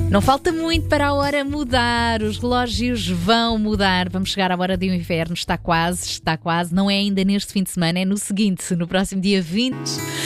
Não falta muito para a hora mudar, os relógios vão mudar, vamos chegar à hora do inverno, está quase, não é ainda neste fim de semana, é no seguinte, no próximo dia 20.